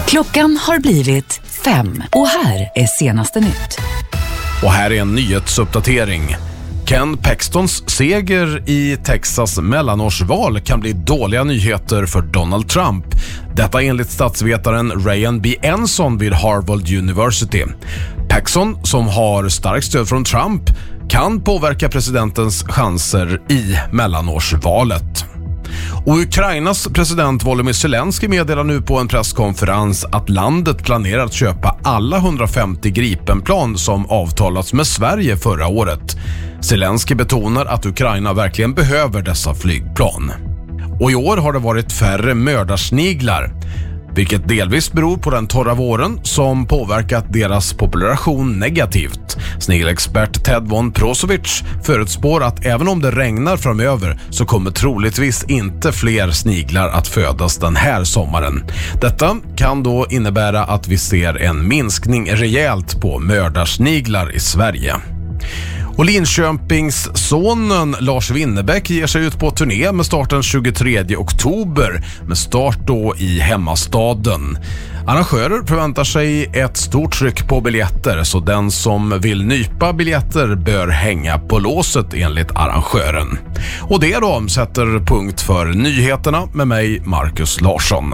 Klockan har blivit 5 och här är senaste nytt. Och här är en nyhetsuppdatering. Ken Paxtons seger i Texas mellanårsval kan bli dåliga nyheter för Donald Trump. Detta enligt statsvetaren Ryan B. Enson vid Harvard University. Paxton, som har starkt stöd från Trump, kan påverka presidentens chanser i mellanårsvalet. Och Ukrainas president Volodymyr Zelensky meddelar nu på en presskonferens att landet planerar att köpa alla 150 Gripenplan som avtalats med Sverige förra året. Zelensky betonar att Ukraina verkligen behöver dessa flygplan. Och i år har det varit färre mördarsniglar, vilket delvis beror på den torra våren som påverkat deras population negativt. Snigelexpert Ted von Prosovic förutspår att även om det regnar framöver så kommer troligtvis inte fler sniglar att födas den här sommaren. Detta kan då innebära att vi ser en minskning rejält på mördarsniglar i Sverige. Och Linköpingssonen Lars Winnerbäck ger sig ut på turné med starten 23 oktober med start då i hemmastaden. Arrangörer förväntar sig ett stort tryck på biljetter, så den som vill nypa biljetter bör hänga på låset enligt arrangören. Och det då sätter punkt för nyheterna med mig, Marcus Larsson.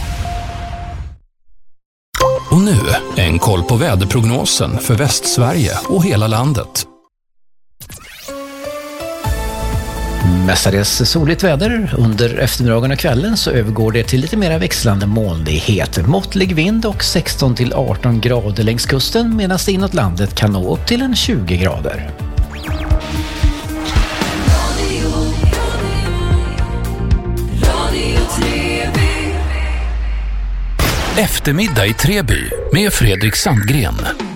Och nu en koll på väderprognosen för Västsverige och hela landet. Mestadels soligt väder. Under eftermiddagen och kvällen så övergår det till lite mer växlande molnighet. Måttlig vind och 16-18 grader längs kusten, medan det inåt landet kan nå upp till en 20 grader. Eftermiddag i Treby med Fredrik Sandgren.